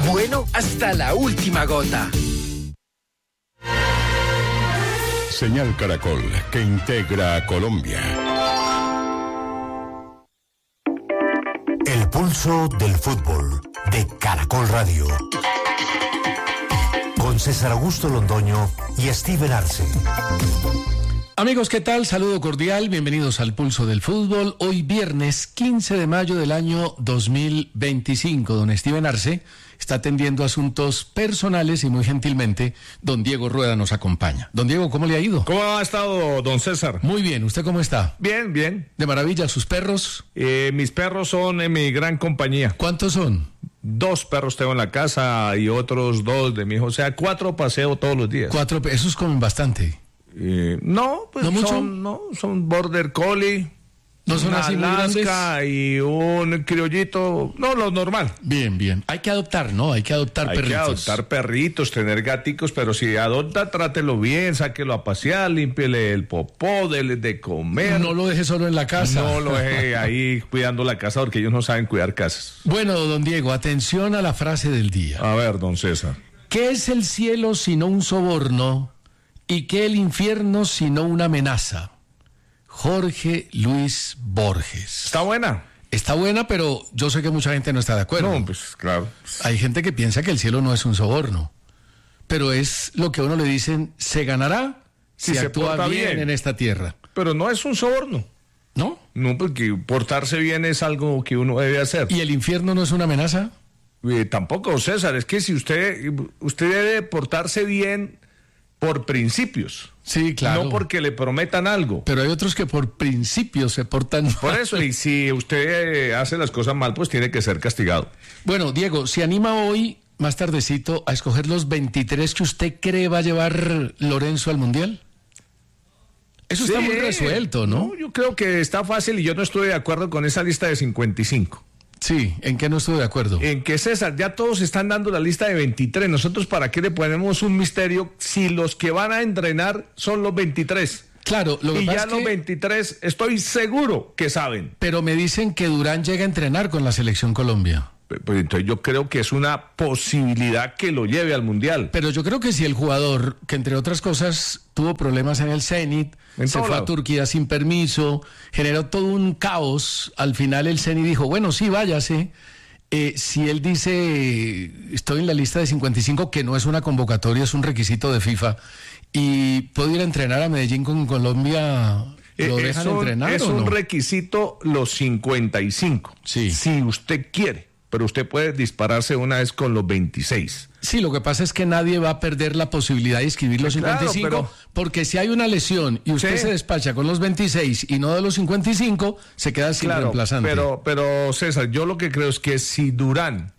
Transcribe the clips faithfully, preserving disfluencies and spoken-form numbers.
Bueno hasta la última gota. Señal Caracol, que integra a Colombia. El pulso del fútbol de Caracol Radio. Con César Augusto Londoño y Steven Arce. Amigos, ¿qué tal? Saludo cordial, bienvenidos al Pulso del Fútbol. Hoy viernes quince de mayo del año dos mil veinticinco. Don Steven Arce está atendiendo asuntos personales y muy gentilmente don Diego Rueda nos acompaña. Don Diego, ¿cómo le ha ido? ¿Cómo ha estado, don César? Muy bien, ¿usted cómo está? Bien, bien. De maravilla, ¿sus perros? Eh, mis perros son en mi gran compañía. ¿Cuántos son? Dos perros tengo en la casa y otros dos de mi hijo. O sea, cuatro paseo todos los días. Cuatro, esos comen bastante. Eh, no, pues ¿No mucho? son, no, son border collie. ¿No son una así muy Alaska grandes? Y un criollito, no, lo normal. Bien, bien. Hay que adoptar, ¿no? Hay que adoptar Hay perritos. que adoptar perritos, tener gaticos, pero si adopta, trátelo bien, sáquelo a pasear, límpiele el popó, dele de comer. No lo deje solo en la casa. No lo deje ahí cuidando la casa, porque ellos no saben cuidar casas. Bueno, don Diego, atención a la frase del día. A ver, don César. ¿Qué es el cielo sino un soborno? ¿Y qué el infierno sino una amenaza? Jorge Luis Borges. ¿Está buena? Está buena, pero yo sé que mucha gente no está de acuerdo. No, pues claro. Hay gente que piensa que el cielo no es un soborno, pero es lo que a uno le dicen, se ganará si, Si se actúa porta bien, bien en esta tierra. Pero no es un soborno. ¿No? No, porque portarse bien es algo que uno debe hacer. ¿Y el infierno no es una amenaza? Eh, tampoco, César, es que si usted, usted debe portarse bien por principios. Sí, claro. No porque le prometan algo. Pero hay otros que por principio se portan mal. Por eso, y si usted eh, hace las cosas mal, pues tiene que ser castigado. Bueno, Diego, ¿se anima hoy, más tardecito, a escoger los veintitrés que usted cree va a llevar Lorenzo al Mundial? Eso está Sí, muy resuelto, ¿no? No, yo creo que está fácil y yo no estoy de acuerdo con esa lista de cincuenta y cinco. Sí, ¿en qué no estoy de acuerdo? En que, César, ya todos están dando la lista de veintitrés. Nosotros, ¿para qué le ponemos un misterio si los que van a entrenar son los veintitrés? Claro, lo que Y pasa ya es los que... veintitrés estoy seguro que saben. Pero me dicen que Durán llega a entrenar con la Selección Colombia. Pues entonces yo creo que es una posibilidad que lo lleve al Mundial. Pero yo creo que si el jugador, que entre otras cosas tuvo problemas en el Zenit, En se todo fue lado. a Turquía sin permiso, generó todo un caos, al final el Zenit dijo, bueno, sí, váyase. Eh, si él dice, estoy en la lista de cincuenta y cinco, que no es una convocatoria, es un requisito de FIFA, y puedo ir a entrenar a Medellín con Colombia, ¿lo Eh, dejan es un, entrenar es o un no? requisito los cincuenta y cinco. Sí. Si usted quiere, pero usted puede dispararse una vez con los veintiséis. Sí, lo que pasa es que nadie va a perder la posibilidad de inscribir los Claro, cincuenta y cinco, pero- porque si hay una lesión y usted Sí. se despacha con los veintiséis y no de los cincuenta y cinco, se queda sin Claro, reemplazante. pero, pero César, yo lo que creo es que si Durán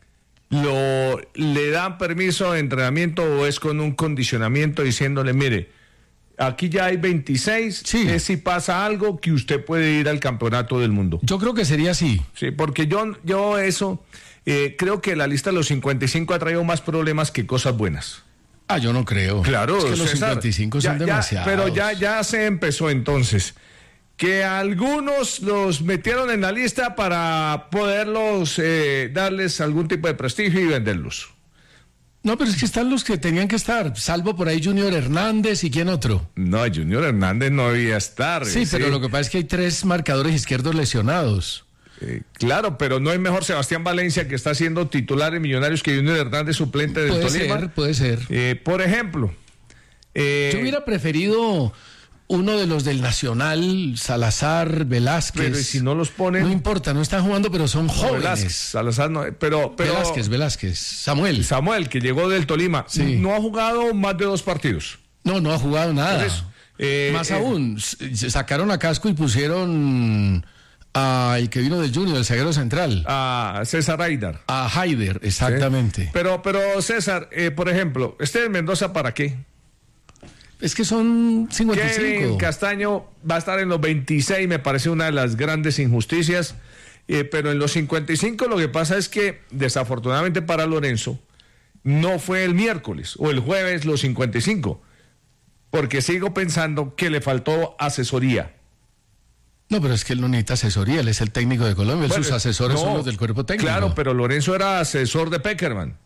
lo le dan permiso de entrenamiento o es con un condicionamiento diciéndole, mire, aquí ya hay veintiséis, Sí. es si pasa algo que usted puede ir al campeonato del mundo. Yo creo que sería así. Sí, porque yo, yo eso, eh, creo que la lista de los cincuenta y cinco ha traído más problemas que cosas buenas. Ah, yo no creo. Claro, es que los César, cincuenta y cinco ya- son ya- demasiados. Pero ya, ya se empezó entonces. Que algunos los metieron en la lista para poderlos eh, darles algún tipo de prestigio y venderlos. No, pero es que están los que tenían que estar, salvo por ahí Junior Hernández y quién otro. No, Junior Hernández no debía estar. Sí, pero lo que pasa es que hay tres marcadores izquierdos lesionados. Eh, claro, pero no es mejor Sebastián Valencia, que está siendo titular en Millonarios, que Junior Hernández, suplente del Puede Tolima. ser, puede ser. Eh, por ejemplo. eh, Yo hubiera preferido uno de los del Nacional, Salazar, Velázquez. Pero ¿y si no los ponen? No importa, no están jugando, pero son no, jóvenes. Velázquez, Salazar no, pero, pero Velázquez, Velázquez. Samuel. Samuel, que llegó del Tolima, Sí. no ha jugado más de dos partidos. No, no ha jugado nada. Por eso, eh, Más eh, aún, s- sacaron a Casco y pusieron al que vino del Junior, el zaguero central. A César Aidar. A Haider, exactamente. Pero, pero César, eh, por ejemplo, Esteban Mendoza, ¿para qué? Es que son cincuenta y Kevin cinco. Castaño va a estar en los veintiséis, me parece una de las grandes injusticias. Eh, pero en los cincuenta y cinco lo que pasa es que, desafortunadamente para Lorenzo, no fue el miércoles o el jueves los cincuenta y cinco. Porque sigo pensando que le faltó asesoría. No, pero es que él no necesita asesoría, él es el técnico de Colombia, Bueno, sus asesores no, son los del cuerpo técnico. Claro, pero Lorenzo era asesor de Peckerman.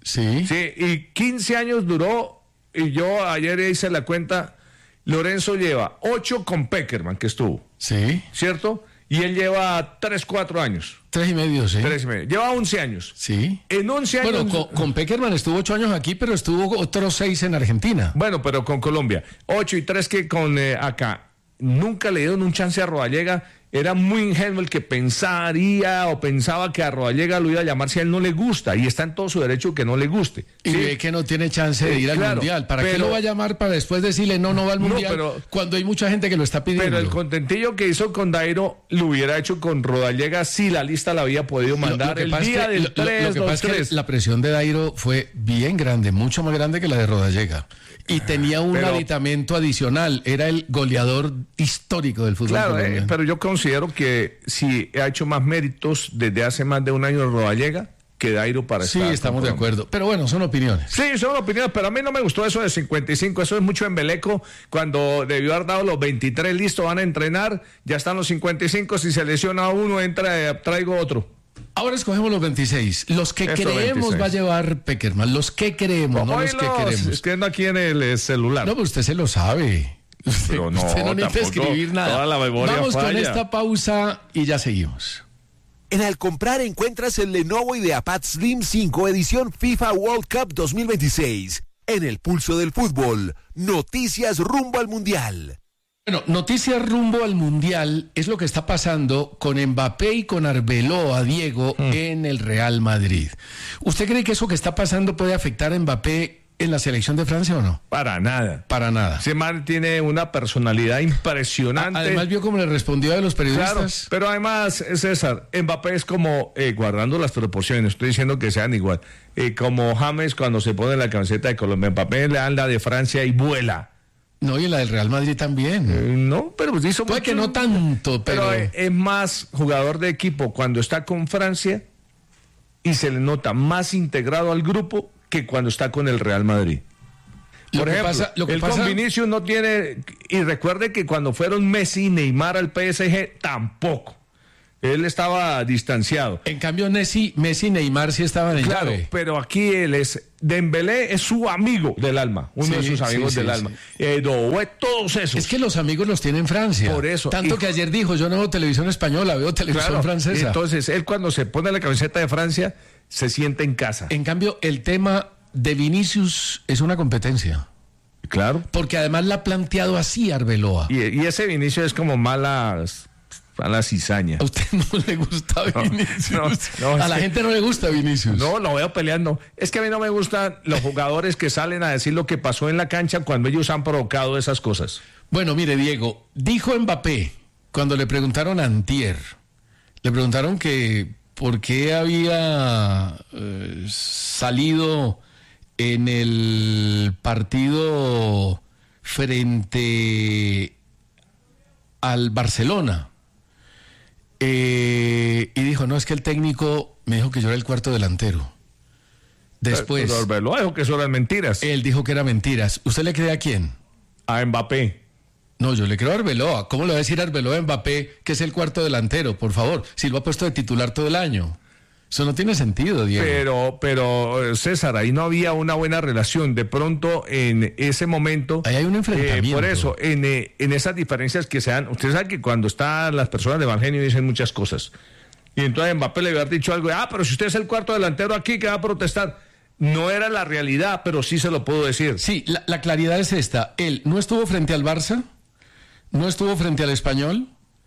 Sí. Sí, y quince años duró, y yo ayer hice la cuenta, Lorenzo lleva ocho con Pekerman, que estuvo. Sí. ¿Cierto? Y él lleva tres, cuatro años. Tres y medio, sí. Tres y medio. Lleva once años. Sí. En once años... Bueno, con, con Pekerman estuvo ocho años aquí, pero estuvo otros seis en Argentina. Bueno, pero con Colombia. Ocho y tres que con eh, acá. Nunca le dieron un chance a Rodallega. Era muy ingenuo el que pensaría o pensaba que a Rodallega lo iba a llamar si a él no le gusta. Y está en todo su derecho que no le guste. Y ¿sí? ve que no tiene chance de Eh, ir al claro, Mundial. ¿Para pero- qué lo va a llamar para después decirle no, no va al No, Mundial? pero- cuando hay mucha gente que lo está pidiendo. Pero el contentillo que hizo con Dairo lo hubiera hecho con Rodallega si la lista la había podido Lo- mandar lo que el pasa es día que- del lo- lo- tres, lo que dos, pasa es tres. que la presión de Dairo fue bien grande, mucho más grande que la de Rodallega. Y tenía un Pero- aditamento adicional. Era el goleador histórico del fútbol Claro, eh, colombiano. pero yo considero que si ha hecho más méritos desde hace más de un año Rodallega que Dairo para Sí, estar estamos con de Colombia. acuerdo. Pero bueno, son opiniones. Sí, son opiniones, pero a mí no me gustó eso de cincuenta y cinco, eso es mucho embeleco, cuando debió haber dado los veintitrés, listo, van a entrenar, ya están los cincuenta y cinco, si se lesiona uno, entra, eh, traigo otro. Ahora escogemos los veintiséis. Los que Eso, creemos veintiséis. va a llevar Pekerman. Los que creemos, no Hoy los que los queremos. escribiendo aquí en el eh, celular. No, pues usted se lo sabe. Usted, Pero no, usted no necesita tampoco. escribir nada. Toda la memoria Vamos con falla. esta pausa y ya seguimos. En Alcomprar encuentras el Lenovo IdeaPad Slim cinco edición FIFA World Cup dos mil veintiséis. En el pulso del fútbol, noticias rumbo al Mundial. Bueno, noticias rumbo al Mundial es lo que está pasando con Mbappé y con Arbeloa, Diego, Mm. en el Real Madrid. ¿Usted cree que eso que está pasando puede afectar a Mbappé en la selección de Francia o no? Para nada. Para nada. Ese man tiene una personalidad impresionante. Además vio cómo le respondió a los Claro, periodistas. pero además, César, Mbappé es como, eh, guardando las proporciones, estoy diciendo que sean igual, eh, como James cuando se pone la camiseta de Colombia. Mbappé le anda de Francia y vuela. No, y en la del Real Madrid también. Eh, no, pero pues hizo Puede mucho. que no tanto, pero... Pero eh, es más jugador de equipo cuando está con Francia y se le nota más integrado al grupo que cuando está con el Real Madrid. Lo Por que ejemplo, pasa- lo que él pasa- con Vinicius no tiene... Y recuerde que cuando fueron Messi y Neymar al P S G, tampoco. Él estaba distanciado. En cambio, Messi, Messi y Neymar sí estaban en Claro, llave. pero aquí él es... Dembélé es su amigo del alma, uno de Sí, sus amigos sí, del sí, alma. sí. Eh, Doué, todos esos. Es que los amigos los tiene en Francia. Por eso. Tanto Y- que ayer dijo, yo no veo televisión española, veo televisión Claro, francesa. entonces él cuando se pone la camiseta de Francia, se siente en casa. En cambio, el tema de Vinicius es una competencia. Claro. Porque además la ha planteado así Arbeloa. Y, y ese Vinicius es como malas, mala cizaña. A usted no le gusta Vinicius. no, no, a es la que- gente no le gusta Vinicius. No, lo veo peleando. Es que a mí no me gustan los jugadores que salen a decir lo que pasó en la cancha cuando ellos han provocado esas cosas. Bueno, mire, Diego, dijo Mbappé cuando le preguntaron a Antier, le preguntaron que por qué había eh, salido en el partido frente al Barcelona. Eh, y dijo, no, es que el técnico me dijo que yo era el cuarto delantero. Después, Pero Arbeloa dijo que eso eran mentiras. él dijo que era mentiras. ¿Usted le cree a quién? A Mbappé. No, yo le creo a Arbeloa. ¿Cómo le va a decir a Arbeloa a Mbappé que es el cuarto delantero? Por favor, si lo ha puesto de titular todo el año. Eso no tiene sentido, Diego. Pero, pero eh, César, ahí no había una buena relación. De pronto, en ese momento. Ahí hay un enfrentamiento. Eh, por eso, en, eh, en esas diferencias que se dan. Usted sabe que cuando están las personas de Evangelio dicen muchas cosas. Y entonces Mbappé le había dicho algo. Ah, pero si usted es el cuarto delantero aquí, que va a protestar. No era la realidad, pero sí se lo puedo decir. Sí, la, la claridad es esta. Él no estuvo frente al Barça, no estuvo frente al Español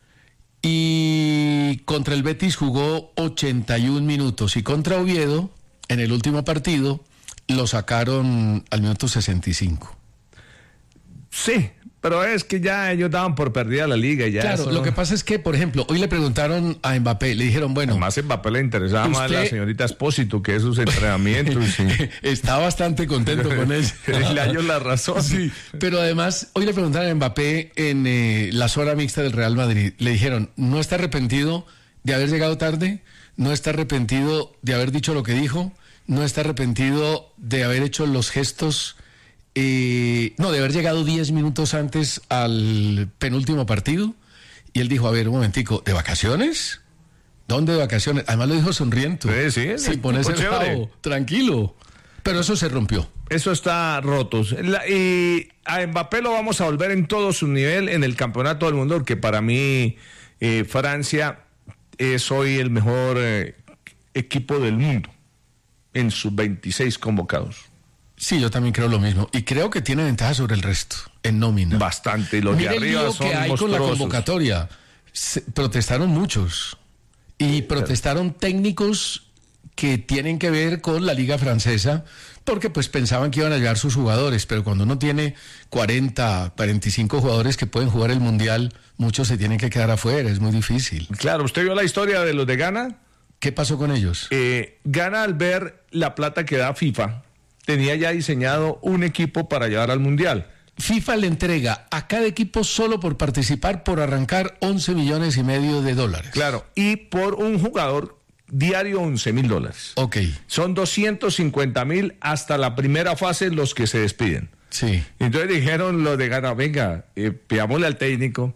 y contra el Betis jugó ochenta y un minutos y contra Oviedo, en el último partido, lo sacaron al minuto sesenta y cinco. Sí, pero es que ya ellos daban por perdida la liga. Y ya Claro, eso lo no- que pasa es que, por ejemplo, hoy le preguntaron a Mbappé, le dijeron, bueno, Más Mbappé le interesaba más Usted- la señorita Espósito que esos entrenamientos. Sí. está bastante contento con eso. Le hallo la razón. Sí, pero además, hoy le preguntaron a Mbappé en eh, la zona mixta del Real Madrid. Le dijeron, ¿no está arrepentido de haber llegado tarde? ¿No está arrepentido de haber dicho lo que dijo? ¿No está arrepentido de haber hecho los gestos? Eh, no, de haber llegado diez minutos antes al penúltimo partido. Y él dijo, a ver, un momentico, ¿de vacaciones? ¿Dónde de vacaciones? Además lo dijo sonriendo. Sí, sí, sin sí, ponerse tipo chévere. bravo, tranquilo. Pero eso se rompió. Eso está roto. La, y a Mbappé lo vamos a volver en todo su nivel en el campeonato del mundo, porque para mí eh, Francia es hoy el mejor eh, equipo del mundo en sus veintiséis convocados. Sí, yo también creo lo mismo. Y creo que tiene ventaja sobre el resto, en nómina. Bastante. Y los Mira de el arriba lío son que hay con la monstruosos. convocatoria. Se, protestaron muchos. Y protestaron técnicos que tienen que ver con la liga francesa, porque pues pensaban que iban a llegar sus jugadores, pero cuando uno tiene cuarenta, cuarenta y cinco jugadores que pueden jugar el Mundial, muchos se tienen que quedar afuera, es muy difícil. Claro, ¿usted vio la historia de los de Ghana? ¿Qué pasó con ellos? Eh, Ghana, al ver la plata que da FIFA, tenía ya diseñado un equipo para llevar al Mundial. FIFA le entrega a cada equipo solo por participar, por arrancar, once millones y medio de dólares. Claro, y por un jugador diario once mil dólares. Ok. Son doscientos cincuenta mil hasta la primera fase los que se despiden. Sí. Entonces dijeron los de Ghana, venga, eh, pidámosle al técnico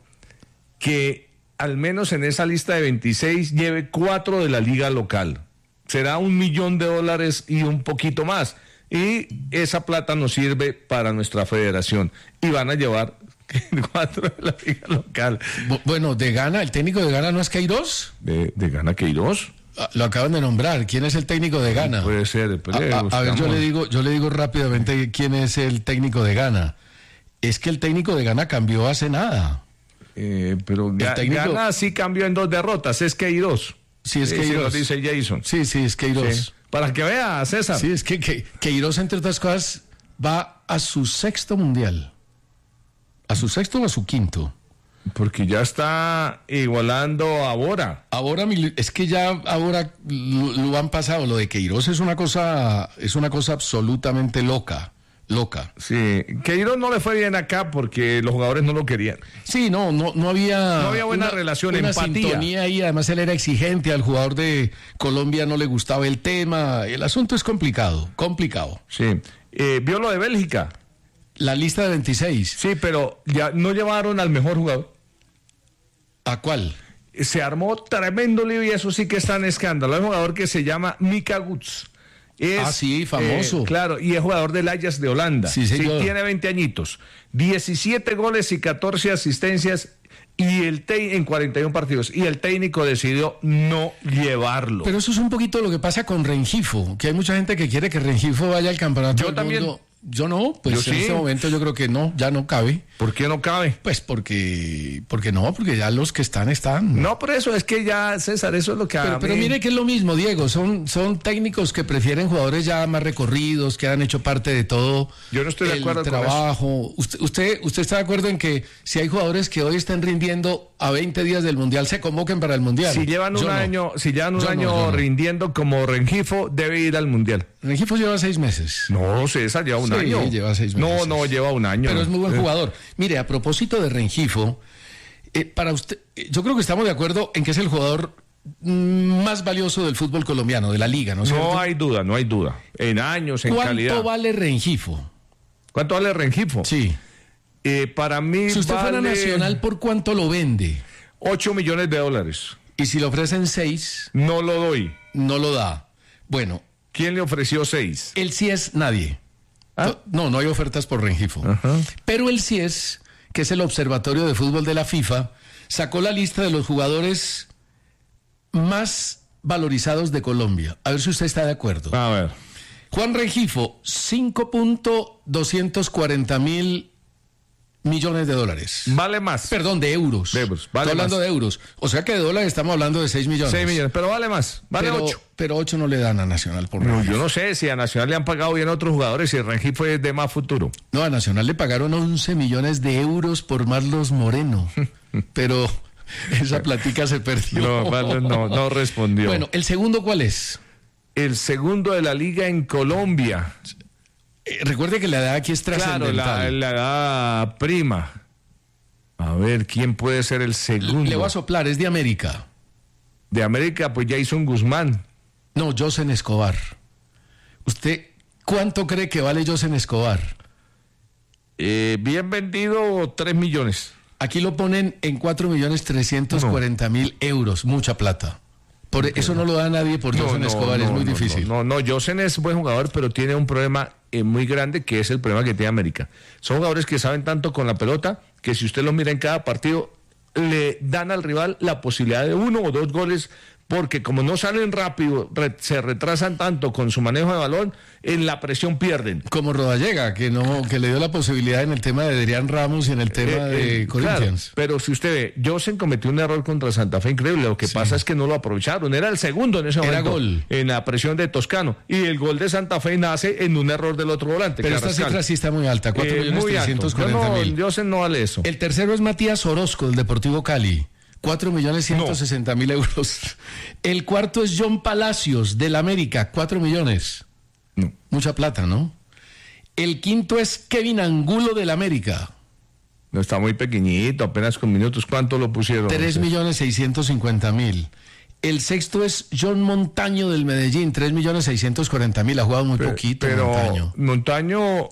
que al menos en esa lista de veintiséis lleve cuatro de la liga local. Será un millón de dólares y un poquito más. Y esa plata nos sirve para nuestra federación. Y van a llevar cuatro de la liga local. Bueno, de Ghana, ¿el técnico de Ghana no es Queiroz? ¿De, de Ghana Queiroz? Lo acaban de nombrar. ¿Quién es el técnico de Ghana? Puede ser. Pero a, a, a ver, yo le digo, yo le digo rápidamente quién es el técnico de Ghana. Es que el técnico de Ghana cambió hace nada. Eh, pero Ga- técnico... Ghana sí cambió en dos derrotas. Es Queiroz. Sí, es Sí, Queiroz. sí, lo dice Jason. Sí, sí, es Queiroz. Sí. Para que vea, César. Sí, es que, que Queiroz, entre otras cosas, va a su sexto mundial. ¿A su sexto o a su quinto? Porque ya está igualando a Bora. Ahora es que ya ahora lo, lo han pasado. Lo de Queiroz es una cosa, es una cosa absolutamente loca. Loca. Sí, Queiroz no le fue bien acá porque los jugadores no lo querían. Sí, no, no, no había. No había buena relación, una empatía. sintonía ahí. Además, él era exigente. Al jugador de Colombia no le gustaba el tema. El asunto es complicado, complicado. Sí. Eh, ¿Vio lo de Bélgica? La lista de veintiséis. Sí, pero ya no llevaron al mejor jugador. ¿A cuál? Se armó tremendo lío y eso sí que está en escándalo. Hay un jugador que se llama Mika Guts. Es, ah, sí, famoso. Eh, claro, y es jugador del Ajax de Holanda. Sí, señor. Sí, tiene veinte añitos. diecisiete goles y catorce asistencias y el te- en cuarenta y uno partidos. Y el técnico decidió no llevarlo. Pero eso es un poquito lo que pasa con Rengifo, que hay mucha gente que quiere que Rengifo vaya al campeonato Yo del también. mundo. Yo no, pues Yo en sí. este momento yo creo que no, ya no cabe. ¿Por qué no cabe? Pues porque, porque no, porque ya los que están, están. No, por eso es que ya, César, eso es lo que a Pero, pero mí- mire que es lo mismo, Diego, son, son técnicos que prefieren jugadores ya más recorridos, que han hecho parte de todo Yo no estoy de el acuerdo con trabajo. Usted, usted, usted está de acuerdo en que si hay jugadores que hoy están rindiendo a veinte días del Mundial, se convoquen para el Mundial. Si llevan un Yo no. año, si llevan un Yo no, año yo no. rindiendo como Rengifo, debe ir al Mundial. Rengifo lleva seis meses. No, César, lleva un Sí, año. lleva seis No, meses. no, lleva un año. Pero es muy buen Eh, jugador. Mire, a propósito de Rengifo, eh, para usted, eh, yo creo que estamos de acuerdo en que es el jugador mm, más valioso del fútbol colombiano, de la liga, ¿no es cierto? No hay duda, no hay duda. En años, en ¿Cuánto calidad. vale Rengifo? ¿Cuánto vale Rengifo? Sí. Eh, para mí Si usted fuera vale nacional, ¿por cuánto lo vende? ocho millones de dólares. Y si le ofrecen seis, No lo doy. no lo da. Bueno, ¿Quién le ofreció seis? él sí es nadie. ¿Ah? No, no hay ofertas por Rengifo. Ajá. Pero el C I E S, que es el Observatorio de Fútbol de la FIFA, sacó la lista de los jugadores más valorizados de Colombia. A ver si usted está de acuerdo. A ver. Juan Rengifo, cinco punto doscientos cuarenta mil millones de dólares. Vale más. Perdón, de euros. De euros, vale Estoy hablando más. de euros. O sea que de dólares estamos hablando de seis millones. seis millones, pero vale más. Vale pero, ocho. Pero ocho no le dan a Nacional por No, Rengifo. yo no sé si a Nacional le han pagado bien a otros jugadores y el Rengifo es de más futuro. No, a Nacional le pagaron once millones de euros por Marlos Moreno. Pero esa platica se perdió. No, Marlos no, no respondió. Bueno, ¿el segundo cuál es? El segundo de la liga en Colombia. Eh, recuerde que la edad aquí es Claro, trascendental. la, la edad prima. A ver, ¿quién puede ser el segundo? Le voy a soplar, es de América. De América, pues Jason Guzmán. No, Josen Escobar. ¿Usted cuánto cree que vale Josen Escobar? Eh, bien vendido, tres millones. Aquí lo ponen en cuatro millones trescientos cuarenta mil euros, mucha plata. Por eso no lo da nadie por No, Josen no, Escobar, no, es muy no, difícil. No, no, no, Josen es buen jugador, pero tiene un problema eh, muy grande, que es el problema que tiene América. Son jugadores que saben tanto con la pelota, que si usted los mira en cada partido, le dan al rival la posibilidad de uno o dos goles, porque como no salen rápido, re, se retrasan tanto con su manejo de balón, en la presión pierden. Como Rodallega, que no, que le dio la posibilidad en el tema de Adrián Ramos y en el tema Eh, de eh, Corinthians. claro, pero si usted ve, Josen cometió un error contra Santa Fe increíble, lo que sí. pasa es que no lo aprovecharon, era el segundo en ese era momento, gol. en la presión de Toscano, y el gol de Santa Fe nace en un error del otro volante. Pero esta cifra sí está muy alta, cuatro millones trescientos cuarenta mil. Josen no vale eso. El tercero es Matías Orozco, del Deportivo Cali. cuatro millones ciento sesenta mil euros. El cuarto es John Palacios, del América, cuatro millones. No. Mucha plata, ¿no? El quinto es Kevin Angulo, del América. No, está muy pequeñito, apenas con minutos. ¿Cuánto lo pusieron? tres millones seiscientos cincuenta mil. El sexto es John Montaño, del Medellín, tres millones seiscientos cuarenta mil. Ha jugado muy pero, poquito, pero Montaño. Montaño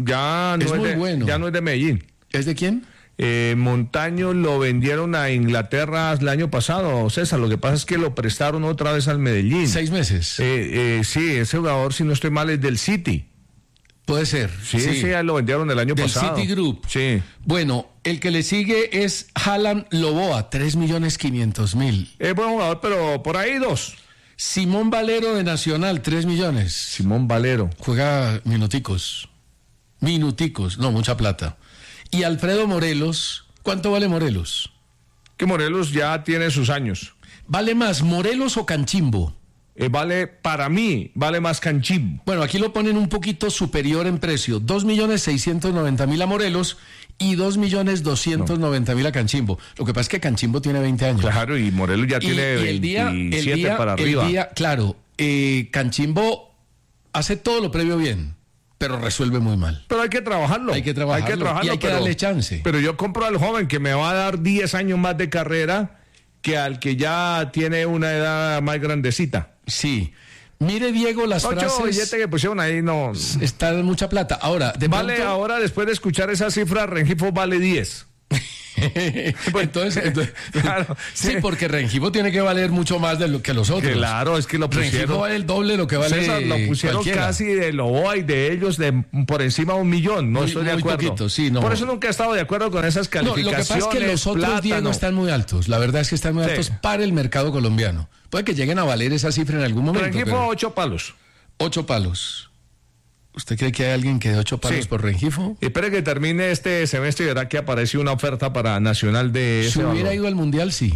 ya no es, es, muy de, bueno. ya no es de Medellín. ¿Es de quién? Eh, Montaño lo vendieron a Inglaterra el año pasado, César. Lo que pasa es que lo prestaron otra vez al Medellín. Seis meses. Eh, eh, sí, ese jugador, si no estoy mal, es del City. Puede ser. Sí, sí, sí, lo vendieron el año del pasado. City Group. Sí. Bueno, el que le sigue es Haaland Loboa, tres millones quinientos mil. Es buen jugador, pero por ahí dos. Simón Valero, de Nacional, tres millones. Simón Valero. Juega minuticos. Minuticos, no, mucha plata. Y Alfredo Morelos, ¿cuánto vale Morelos? Que Morelos ya tiene sus años. ¿Vale más Morelos o Canchimbo? Eh, vale, para mí, vale más Canchimbo. Bueno, aquí lo ponen un poquito superior en precio. dos millones seiscientos noventa mil a Morelos y dos millones doscientos noventa mil a Canchimbo. Lo que pasa es que Canchimbo tiene veinte años. Claro, y Morelos ya y, tiene y el día, veintisiete el día, para arriba. El día, claro, eh, Canchimbo hace todo lo previo bien, pero resuelve muy mal. Pero hay que trabajarlo. Hay que trabajarlo, hay que trabajarlo y hay que pero, darle chance. Pero yo compro al joven que me va a dar diez años más de carrera que al que ya tiene una edad más grandecita. Sí. Mire, Diego, las Ocho frases... billetes que pusieron ahí no... Está de mucha plata. Ahora, de Vale, pronto... ahora después de escuchar esa cifra, Rengifo vale diez. entonces, entonces claro, sí, sí, porque Rengifo tiene que valer mucho más de lo que los otros. Claro, es que lo pusieron. Rengifo vale el doble de lo que vale César, lo pusieron cualquiera. casi de Loboa y de ellos de por encima de un millón. No muy, estoy de muy acuerdo. Poquito, sí, no. Por eso nunca he estado de acuerdo con esas calificaciones. No, lo que pasa es que los otros plátano. Diego están muy altos. La verdad es que están muy Sí. altos para el mercado colombiano. Puede que lleguen a valer esa cifra en algún momento. Rengifo, pero... ocho palos. Ocho palos. ¿Usted cree que hay alguien que dé ocho palos Sí. por Rengifo? Espere que termine este semestre y verá que apareció una oferta para Nacional de ese Si hubiera valor. ido al Mundial, sí.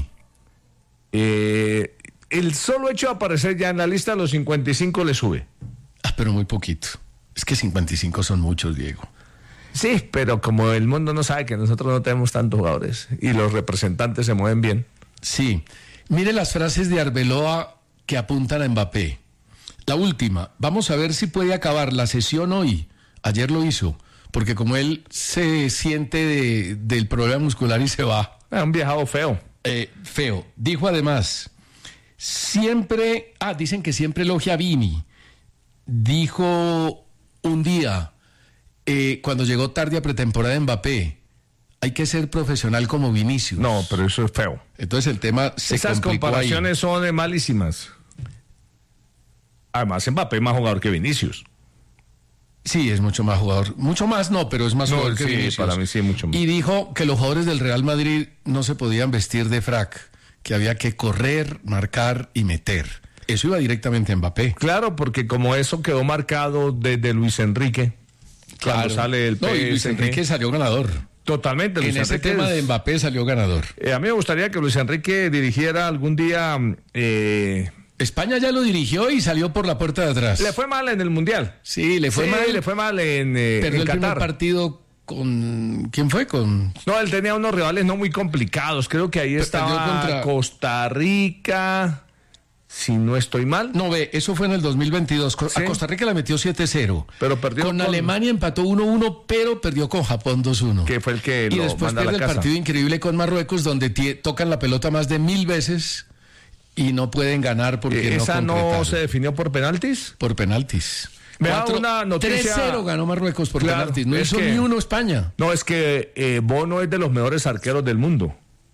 Eh, el solo hecho de aparecer ya en la lista de los cincuenta y cinco le sube. Ah, pero muy poquito. Es que cincuenta y cinco son muchos, Diego. Sí, pero como el mundo no sabe que nosotros no tenemos tantos jugadores y los representantes se mueven bien. Sí. Mire las frases de Arbeloa que apuntan a Mbappé. La última, vamos a ver si puede acabar la sesión hoy. Ayer lo hizo, porque como él se siente de, del problema muscular y se va. Es un viajado feo. Eh, feo. Dijo además, siempre, ah, dicen que siempre elogia a Vini. Dijo un día, eh, cuando llegó tarde a pretemporada de Mbappé, hay que ser profesional como Vinicius. No, pero eso es feo. Entonces el tema se Esas complicó comparaciones ahí. son eh, malísimas. Además, Mbappé es más jugador que Vinicius. Sí, es mucho más jugador. Mucho más no, pero es más No, jugador que sí, Vinicius. para mí sí, mucho más. Y dijo que los jugadores del Real Madrid no se podían vestir de frac, que había que correr, marcar y meter. Eso iba directamente a Mbappé. Claro, porque como eso quedó marcado desde Luis Enrique, cuando Claro. sale el No, y Luis P S G. Enrique salió ganador. Totalmente, Luis En ese Enrique tema es- de Mbappé salió ganador. Eh, a mí me gustaría que Luis Enrique dirigiera algún día... eh, España ya lo dirigió y salió por la puerta de atrás. le fue mal en el Mundial. Sí, le fue Sí, mal. le fue mal en, eh, Perdió en el primer Qatar. partido con... ¿Quién fue? Con... No, él tenía unos rivales no muy complicados. Creo que ahí Pero estaba perdió contra- Costa Rica, si no estoy mal. No, ve, eso fue en el dos mil veintidós. Co- Sí. A Costa Rica le metió siete cero. Pero perdió Con, con- Alemania empató uno uno, pero perdió con Japón dos uno. Que fue el que Y lo después manda a la pierde el casa. partido increíble con Marruecos, donde tie- tocan la pelota más de mil veces y no pueden ganar porque Eh, no ¿Esa no concretaron. se definió por penaltis? Por penaltis. Me da una noticia- tres cero ganó Marruecos por Claro, penaltis. No es hizo que- ni uno España. No, es que eh, Bono es de los mejores arqueros del mundo.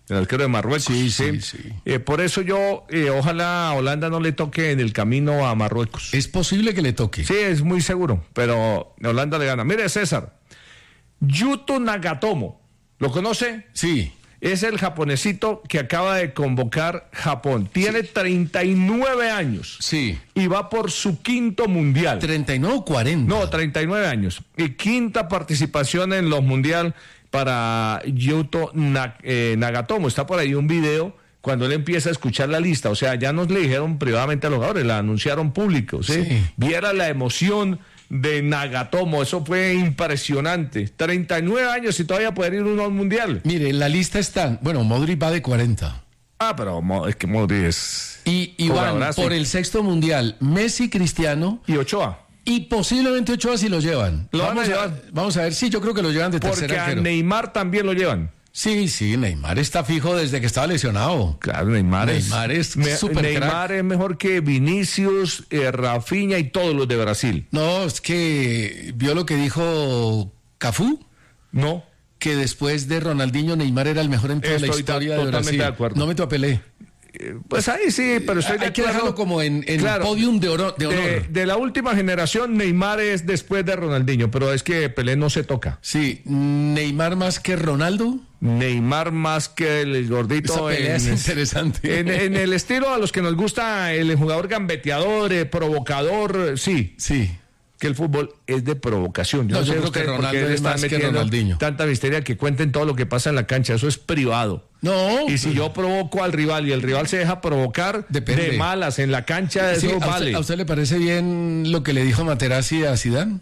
el arquero de Marruecos. Sí, sí, sí. Eh, por eso yo, eh, ojalá a Holanda no le toque en el camino a Marruecos. Es posible que le toque. Sí, es muy seguro, pero Holanda le gana. Mire, César, Yuto Nagatomo, ¿lo conoce? Sí. Es el japonesito que acaba de convocar Japón. Tiene sí. treinta y nueve años. Sí. Y va por su quinto mundial. ¿treinta y nueve o cuarenta? No, treinta y nueve años. Y quinta participación en los mundial para Yuto Na- eh, Nagatomo. Está por ahí un video cuando él empieza a escuchar la lista. O sea, ya nos le dijeron privadamente a los jugadores, la anunciaron público. ¿sí? Sí. Viera la emoción de Nagatomo, eso fue impresionante. treinta y nueve años y todavía poder ir uno al mundial. Mire, en la lista están, bueno, Modric va de cuarenta. Ah, pero es que Modric es... Y, y van por el sexto mundial Messi, Cristiano... Y Ochoa. Y posiblemente Ochoa si lo llevan. ¿Lo vamos van a llevar? A, vamos a ver, sí, yo creo que lo llevan de tercer arquero. Porque a Neymar también lo llevan. Sí, sí, Neymar está fijo desde que estaba lesionado. Claro, Neymar, Neymar es, es super Neymar crack. Es mejor que Vinicius, eh, Rafinha y todos los de Brasil. No, es que vio lo que dijo Cafú. No. Que después de Ronaldinho, Neymar era el mejor en toda Estoy la historia to- de Brasil. De acuerdo. No meto a Pelé. Eh, pues ahí sí, pero estoy de Hay que acuerdo. dejarlo como en, en Claro, podium de, oro, de honor. De, de la última generación, Neymar es después de Ronaldinho, pero es que Pelé no se toca. Sí, Neymar más que Ronaldo. Neymar más que el gordito. Esa pelea en, es interesante. En, en el estilo a los que nos gusta el jugador gambeteador, eh, provocador, sí. Sí. Que el fútbol es de provocación. Yo No, no yo sé creo usted que por Ronaldo qué le es están más que metiendo Ronaldinho. tanta misteria que cuenten todo lo que pasa en la cancha. Eso es privado. No. Y si yo provoco al rival y el rival se deja provocar Depende. de malas en la cancha, Sí, eso ¿a, vale. usted, ¿A usted le parece bien lo que le dijo Materazzi a Zidane?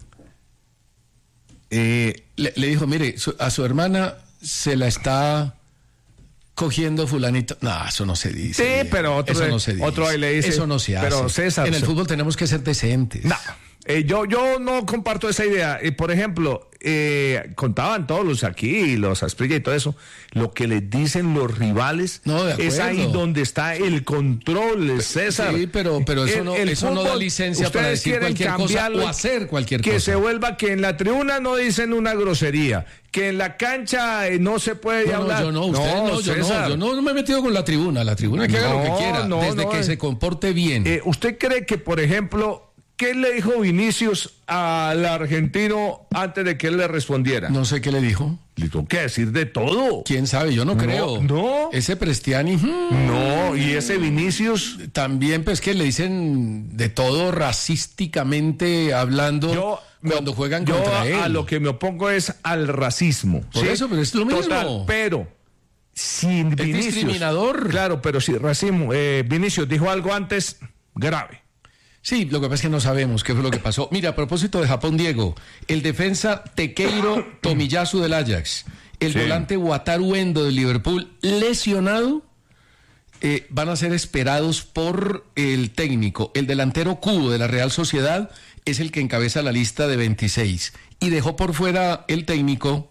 Eh, Le, le dijo, mire, su- a su hermana se la está cogiendo fulanito. No, eso no se dice. Sí, bien. pero otro, eso no se dice. otro ahí le dice. Eso no se hace. Pero César, en el fútbol tenemos que ser decentes. No, eh, yo, yo no comparto esa idea. Eh, por ejemplo, eh, contaban todos los aquí, los Asprilla y todo eso, lo que les dicen los rivales, No, de es ahí acuerdo. donde está el control, César. Sí, pero, pero eso, El- no, el eso no da fútbol, licencia para ustedes decir quieren cualquier cosa cambiarlo, o hacer cualquier que cosa. se vuelva que en la tribuna no dicen una grosería, que en la cancha eh, no se puede No, no, hablar. yo no, usted no, yo no, César. yo no, no me he metido con la tribuna, la tribuna que haga lo No, que quiera, no, desde no, que eh. se comporte bien. Eh, ¿Usted cree que, por ejemplo, qué le dijo Vinicius al argentino antes de que él le respondiera? No sé qué le dijo. Le tuvo que decir de todo. ¿Quién sabe? Yo no, No, creo. no. Ese Prestiani hmm, No, y ese Vinicius, también, pues que le dicen de todo racísticamente hablando yo cuando juegan yo contra él. a lo que me opongo es al racismo. Por eso, pero es lo mismo. Total, pero sin Es Vinicius. discriminador. Claro, pero si racismo. Eh, Vinicius dijo algo antes grave. Sí, lo que pasa es que no sabemos qué fue lo que pasó. Mira, a propósito de Japón, Diego, el defensa Tekeiro Tomiyasu del Ajax, el Sí. volante Wataru Endo del Liverpool, lesionado, eh, van a ser esperados por el técnico. El delantero Kubo de la Real Sociedad es el que encabeza la lista de veintiséis y dejó por fuera el técnico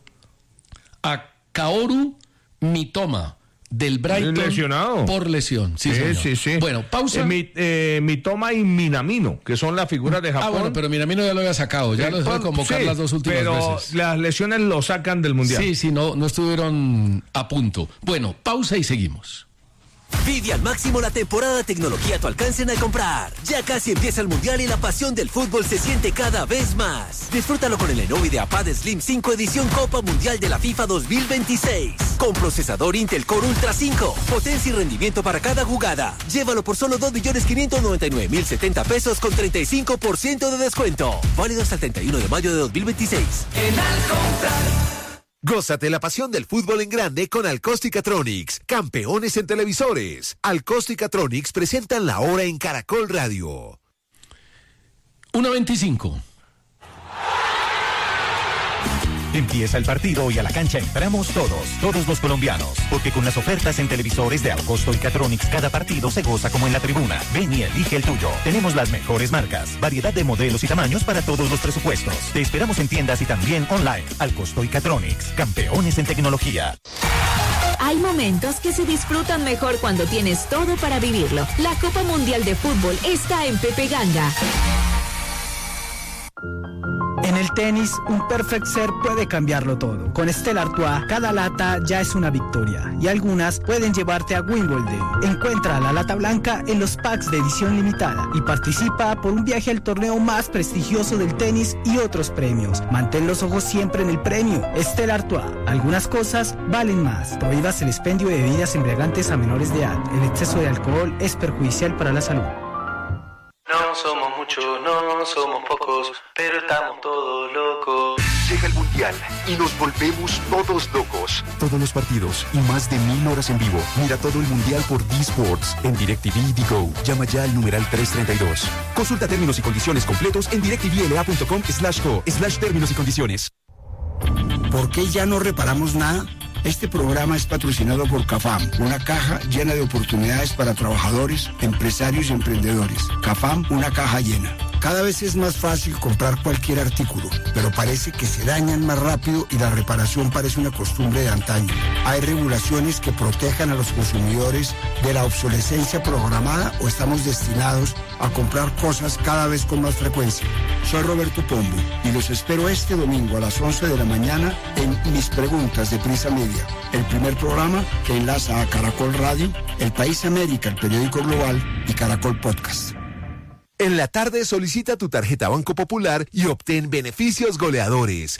a Kaoru Mitoma del Brighton Lesionado. por lesión. Sí, Sí, señor. sí, sí. Bueno, pausa. Eh, mi, eh, Mitoma y Minamino, que son las figuras de Japón. Ah, bueno, pero Minamino ya lo había sacado, ya Eh, lo dejó de pon- convocar sí, las dos últimas pero veces. las lesiones lo sacan del Mundial. Sí, sí, no, no estuvieron a punto. Bueno, pausa y seguimos. Vive al máximo la temporada de tecnología a tu alcance en al comprar. Ya casi empieza el Mundial y la pasión del fútbol se siente cada vez más. Disfrútalo con el Lenovo IdeaPad Slim cinco edición Copa Mundial de la FIFA dos mil veintiséis. Con procesador Intel Core Ultra cinco. Potencia y rendimiento para cada jugada. Llévalo por solo dos millones quinientos noventa y nueve mil setenta pesos con treinta y cinco por ciento de descuento. Válido hasta el treinta y uno de mayo de dos mil veintiséis. En al comprar. Gózate la pasión del fútbol en grande con Alcóstica-Tronics, campeones en televisores. Alcóstica-Tronics presentan la hora en Caracol Radio. uno veinticinco. Empieza el partido y a la cancha entramos todos, todos los colombianos, porque con las ofertas en televisores de Alcosto y Catronics cada partido se goza como en la tribuna. Ven y elige el tuyo. Tenemos las mejores marcas, variedad de modelos y tamaños para todos los presupuestos. Te esperamos en tiendas y también online. Alcosto y Catronics, campeones en tecnología. Hay momentos que se disfrutan mejor cuando tienes todo para vivirlo. La Copa Mundial de Fútbol está en Pepe Ganga. En el tenis, un perfect serve puede cambiarlo todo. Con Stella Artois, cada lata ya es una victoria y algunas pueden llevarte a Wimbledon. Encuentra la lata blanca en los packs de edición limitada y participa por un viaje al torneo más prestigioso del tenis y otros premios. Mantén los ojos siempre en el premio. Stella Artois, algunas cosas valen más. Prohíbas el expendio de bebidas embriagantes a menores de edad. El exceso de alcohol es perjudicial para la salud. No somos muchos, no somos pocos, pero estamos todos locos. Llega el Mundial y nos volvemos todos locos. Todos los partidos y más de mil horas en vivo. Mira todo el Mundial por D-Sports en DirecTV y Digo. Llama ya al numeral trescientos treinta y dos. Consulta términos y condiciones completos en directvla.com slash co slash términos y condiciones. ¿Por qué ya no reparamos nada? Este programa es patrocinado por CAFAM, una caja llena de oportunidades para trabajadores, empresarios y emprendedores. CAFAM, una caja llena. Cada vez es más fácil comprar cualquier artículo, pero parece que se dañan más rápido y la reparación parece una costumbre de antaño. ¿Hay regulaciones que protejan a los consumidores de la obsolescencia programada o estamos destinados a comprar cosas cada vez con más frecuencia? Soy Roberto Pombo y los espero este domingo a las once de la mañana en Mis Preguntas de Prisa Media, el primer programa que enlaza a Caracol Radio, El País América, el periódico global y Caracol Podcast. En la tarde solicita tu tarjeta Banco Popular y obtén beneficios goleadores.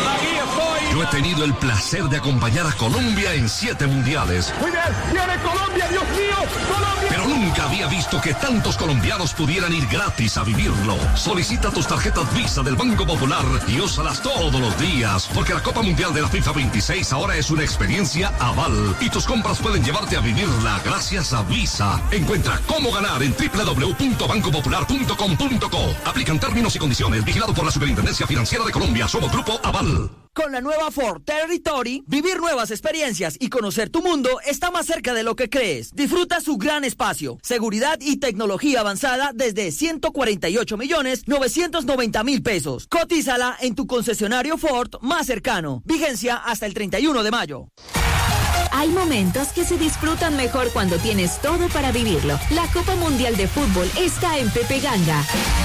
Yo he tenido el placer de acompañar a Colombia en siete mundiales. Muy bien, viene Colombia, Dios mío, Colombia. Pero nunca había visto que tantos colombianos pudieran ir gratis a vivirlo. Solicita tus tarjetas Visa del Banco Popular y úsalas todos los días, porque la Copa Mundial de la FIFA veintiséis ahora es una experiencia aval y tus compras pueden llevarte a vivirla gracias a Visa. Encuentra cómo ganar en doble u doble u doble u punto banco popular punto com punto co. Aplican términos y condiciones. Vigilado por la Superintendencia Financiera de Colombia. Somos Grupo Aval. Con la nueva Ford Territory, vivir nuevas experiencias y conocer tu mundo está más cerca de lo que crees. Disfruta su gran espacio, seguridad y tecnología avanzada desde ciento cuarenta y ocho millones novecientos noventa mil pesos. Cotízala en tu concesionario Ford más cercano. Vigencia hasta el treinta y uno de mayo. Hay momentos que se disfrutan mejor cuando tienes todo para vivirlo. La Copa Mundial de Fútbol está en Pepe Ganga.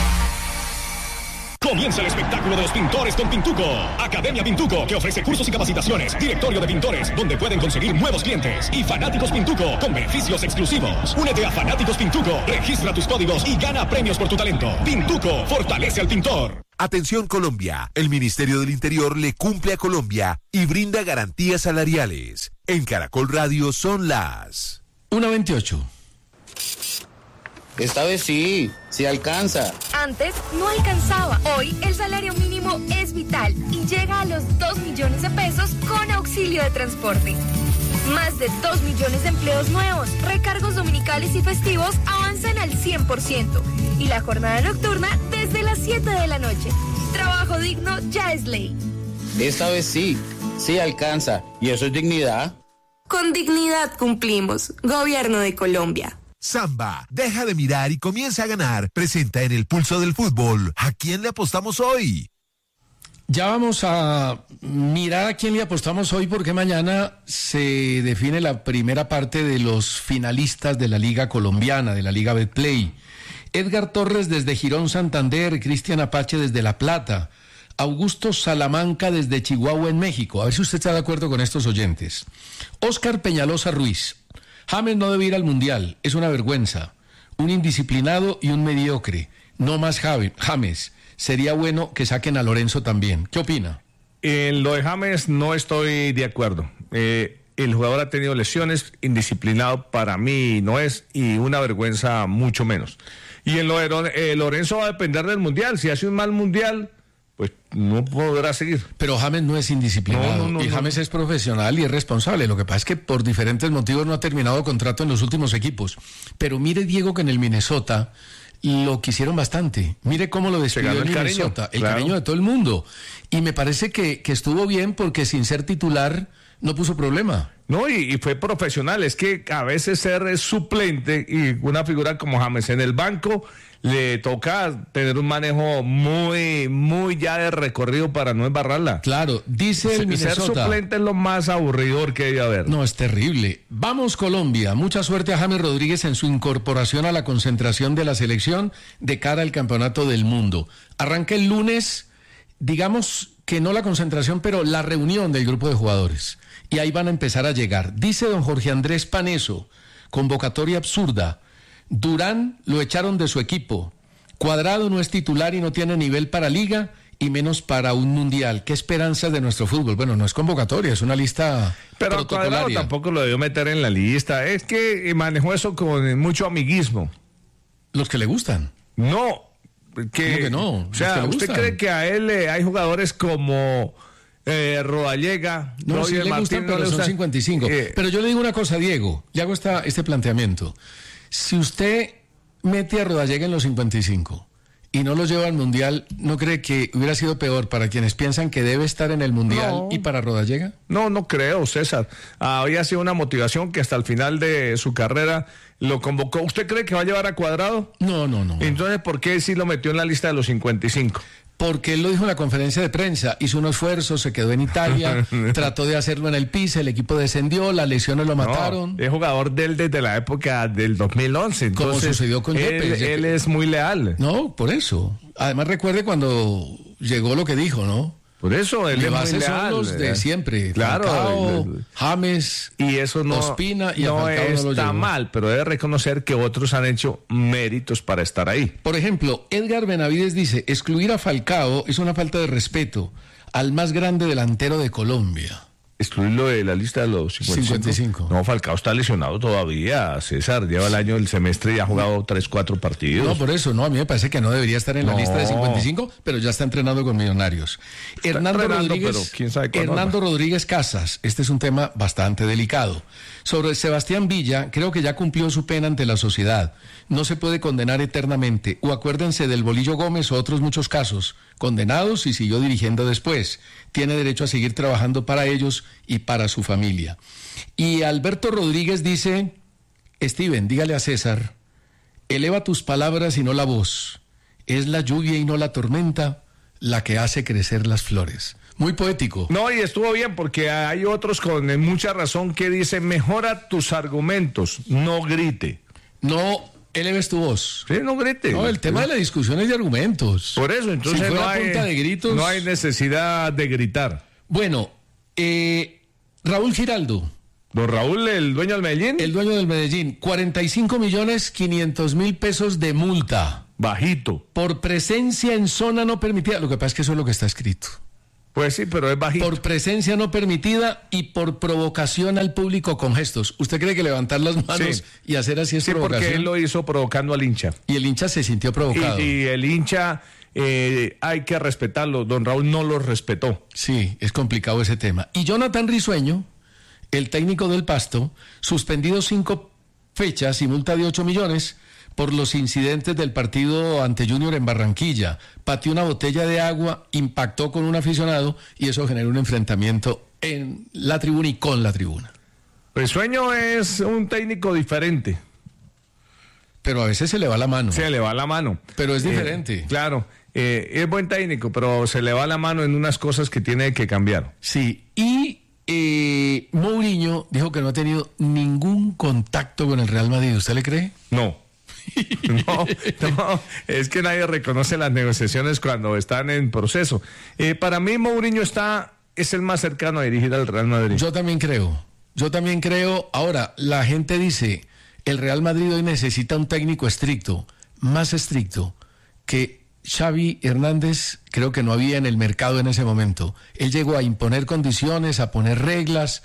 Comienza el espectáculo de los pintores con Pintuco. Academia Pintuco, que ofrece cursos y capacitaciones. Directorio de pintores, donde pueden conseguir nuevos clientes. Y Fanáticos Pintuco, con beneficios exclusivos. Únete a Fanáticos Pintuco, registra tus códigos y gana premios por tu talento. Pintuco, fortalece al pintor. Atención Colombia, el Ministerio del Interior le cumple a Colombia y brinda garantías salariales. En Caracol Radio son las una veintiocho. Esta vez sí, sí alcanza. Antes no alcanzaba. Hoy el salario mínimo es vital y llega a los dos millones de pesos con auxilio de transporte. Más de dos millones de empleos nuevos, recargos dominicales y festivos avanzan al cien por ciento. Y la jornada nocturna desde las siete de la noche. Trabajo digno ya es ley. Esta vez sí, sí alcanza. ¿Y eso es dignidad? Con dignidad cumplimos. Gobierno de Colombia. Samba, deja de mirar y comienza a ganar. Presenta en el Pulso del Fútbol. ¿A quién le apostamos hoy? Ya vamos a mirar a quién le apostamos hoy, porque mañana se define la primera parte de los finalistas de la Liga Colombiana, de la Liga Betplay. Edgar Torres desde Girón Santander, Cristian Apache desde La Plata, Augusto Salamanca desde Chihuahua en México. A ver si usted está de acuerdo con estos oyentes. Oscar Peñalosa Ruiz. James no debe ir al Mundial, es una vergüenza. Un indisciplinado y un mediocre. No más James. Sería bueno que saquen a Lorenzo también. ¿Qué opina? En lo de James no estoy de acuerdo. Eh, el jugador ha tenido lesiones, indisciplinado para mí no es, y una vergüenza mucho menos. Y en lo de eh, Lorenzo va a depender del Mundial. Si hace un mal Mundial, pues no podrá seguir. Pero James no es indisciplinado, no, no, no, y James no. es profesional y es responsable. Lo que pasa es que por diferentes motivos no ha terminado contrato en los últimos equipos. Pero mire, Diego, que en el Minnesota lo quisieron bastante. Mire cómo lo despidió el Minnesota, cariño, el claro. cariño de todo el mundo. Y me parece que, que estuvo bien, porque sin ser titular no puso problema. No, y, y fue profesional. Es que a veces ser suplente y una figura como James en el banco le toca tener un manejo muy, muy ya de recorrido para no embarrarla. Claro, dice el Minnesota. Ser suplente es lo más aburridor que debe haber. No, es terrible. Vamos, Colombia. Mucha suerte a James Rodríguez en su incorporación a la concentración de la selección de cara al Campeonato del Mundo. Arranca el lunes digamos que no la concentración, pero la reunión del grupo de jugadores. Y ahí van a empezar a llegar. Dice don Jorge Andrés Paneso, convocatoria absurda. Durán lo echaron de su equipo. Cuadrado no es titular y no tiene nivel para liga y menos para un mundial. ¿Qué esperanzas de nuestro fútbol? Bueno, no es convocatoria, es una lista Pero a Cuadrado tampoco lo debió meter en la lista. Es que manejó eso con mucho amiguismo. ¿Los que le gustan? No. Que, que no? O sea, ¿usted gustan? cree que a él eh, hay jugadores como eh, Rodallega? No, sí le Martín, gustan, pero no le son gustan? cincuenta y cinco. Eh, pero yo le digo una cosa, Diego, le hago esta, este planteamiento. Si usted mete a Rodallega en los cincuenta y cinco y no lo lleva al Mundial, ¿no cree que hubiera sido peor para quienes piensan que debe estar en el Mundial no. y para Rodallega? No, no creo, César. Ah, había sido una motivación que hasta el final de su carrera lo convocó. ¿Usted cree que va a llevar a Cuadrado? No, no, no. Entonces, ¿por qué sí lo metió en la lista de los cincuenta y cinco? Porque él lo dijo en la conferencia de prensa, hizo un esfuerzo, se quedó en Italia, trató de hacerlo en el P I S, el equipo descendió, las lesiones lo mataron. No, es jugador de él desde la época del dos mil once. Entonces, como sucedió con Yepes. Él, él es muy leal. No, por eso. Además recuerde cuando llegó lo que dijo, ¿no? Por eso, él es muy leal. Son los de siempre. Claro. Falcao, James, y eso no, Ospina y no a Falcao está no lo llevó. mal, pero debe reconocer que otros han hecho méritos para estar ahí. Por ejemplo, Edgar Benavides dice, excluir a Falcao es una falta de respeto al más grande delantero de Colombia. Excluirlo de la lista de los cincuenta y cinco. cincuenta y cinco. No, Falcao está lesionado todavía, César. Lleva el año del semestre y ha jugado tres, cuatro partidos. No, por eso, no, a mí me parece que no debería estar en no. la lista de cincuenta y cinco, pero ya está entrenando con Millonarios. Está Hernando Rodríguez, pero quién sabe Hernando no. Rodríguez Casas, este es un tema bastante delicado. Sobre Sebastián Villa, creo que ya cumplió su pena ante la sociedad. No se puede condenar eternamente. O acuérdense del Bolillo Gómez o otros muchos casos. Condenados y siguió dirigiendo después. Tiene derecho a seguir trabajando para ellos y para su familia. Y Alberto Rodríguez dice, Steven, dígale a César, eleva tus palabras y no la voz. Es la lluvia y no la tormenta la que hace crecer las flores. Muy poético. No, y estuvo bien porque hay otros con mucha razón que dicen, mejora tus argumentos, no grite. No eleves tu voz. Sí, no grite. No, el tema de la discusión es de argumentos. Por eso, entonces si no, hay, punta de gritos, no hay necesidad de gritar. Bueno, eh, Raúl Giraldo. Don Raúl, el dueño del Medellín. El dueño del Medellín, cuarenta y cinco millones quinientos mil pesos de multa. Bajito. Por presencia en zona no permitida. Lo que pasa es que eso es lo que está escrito. Pues sí, pero es bajito. Por presencia no permitida y por provocación al público con gestos. ¿Usted cree que levantar las manos sí. y hacer así es sí, provocación? Sí, porque él lo hizo provocando al hincha. Y el hincha se sintió provocado. Y, y el hincha, eh, hay que respetarlo. Don Raúl no lo respetó. Sí, es complicado ese tema. Y Jonathan Risueño, el técnico del Pasto, suspendido cinco fechas y multa de ocho millones por los incidentes del partido ante Junior en Barranquilla. Pateó una botella de agua, impactó con un aficionado y eso generó un enfrentamiento en la tribuna y con la tribuna. Risueño es un técnico diferente. Pero a veces se le va la mano. Se le va la mano. Pero es diferente. Eh, claro, eh, es buen técnico, pero se le va la mano en unas cosas que tiene que cambiar. Sí, y eh, Mourinho dijo que no ha tenido ningún contacto con el Real Madrid. ¿Usted le cree? No. No, no, es que nadie reconoce las negociaciones cuando están en proceso. Eh, para mí Mourinho está, es el más cercano a dirigir al Real Madrid. Yo también creo, yo también creo. Ahora, la gente dice, el Real Madrid hoy necesita un técnico estricto, más estricto que Xavi Hernández, creo que no había en el mercado en ese momento. Él llegó a imponer condiciones, a poner reglas,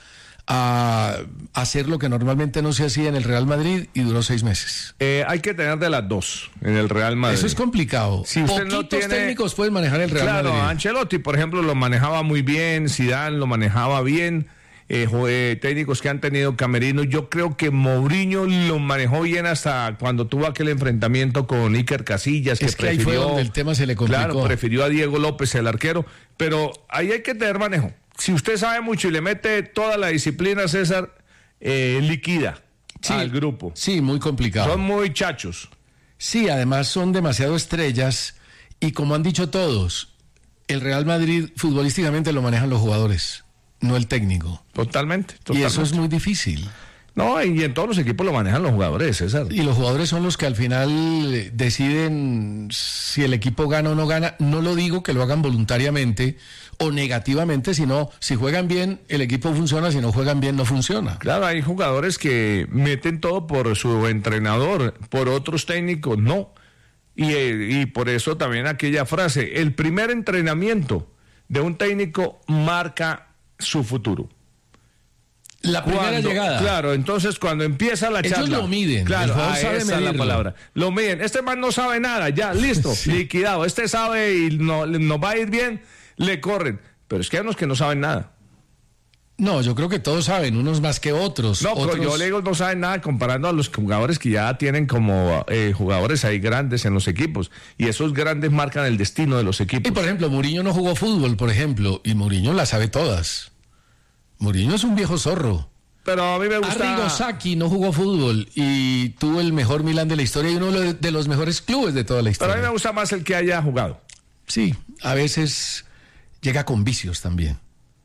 a hacer lo que normalmente no se hacía en el Real Madrid y duró seis meses. Eh, hay que tener de las dos en el Real Madrid. Eso es complicado. Si usted Poquitos no tiene... técnicos pueden manejar el Real claro, Madrid. Claro, Ancelotti, por ejemplo, lo manejaba muy bien, Zidane lo manejaba bien, eh, eh, técnicos que han tenido camerino. Yo creo que Mourinho lo manejó bien hasta cuando tuvo aquel enfrentamiento con Iker Casillas. Es que, que prefirió, ahí fue donde el tema se le complicó. Claro, prefirió a Diego López, el arquero, pero ahí hay que tener manejo. Si usted sabe mucho y le mete toda la disciplina, César, eh, liquida sí, al grupo. Sí, muy complicado. Son muy chachos. Sí, además son demasiado estrellas y como han dicho todos, el Real Madrid futbolísticamente lo manejan los jugadores, no el técnico. Totalmente, totalmente. Y eso es muy difícil. No, y en todos los equipos lo manejan los jugadores, César. Y los jugadores son los que al final deciden si el equipo gana o no gana. No lo digo que lo hagan voluntariamente o negativamente, sino si juegan bien, el equipo funciona, si no juegan bien, no funciona. Claro, hay jugadores que meten todo por su entrenador, por otros técnicos, no. Y, y por eso también aquella frase, el primer entrenamiento de un técnico marca su futuro. La primera cuando, llegada. Claro, entonces cuando empieza la Ellos charla. Ellos lo miden. Claro, el ah, sabe esa es la palabra. Lo miden. Este man no sabe nada, ya, listo, sí. liquidado. Este sabe y no, nos va a ir bien, le corren. Pero es que hay unos que no saben nada. No, yo creo que todos saben, unos más que otros. No, otros... pero yo le digo no saben nada comparando a los jugadores que ya tienen como eh, jugadores ahí grandes en los equipos. Y esos grandes marcan el destino de los equipos. Y por ejemplo, Mourinho no jugó fútbol, por ejemplo, y Mourinho las sabe todas. Mourinho es un viejo zorro. Pero a mí me gusta... Arrigo Sacchi no jugó fútbol y tuvo el mejor Milán de la historia y uno de los mejores clubes de toda la historia. Pero a mí me gusta más el que haya jugado. Sí, a veces llega con vicios también.